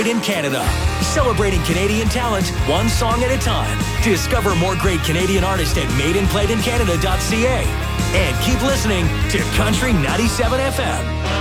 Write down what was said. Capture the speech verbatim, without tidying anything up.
Made in Canada. Celebrating Canadian talent, one song at a time. Discover more great Canadian artists at made and played in canada dot c a. And keep listening to Country ninety-seven F M.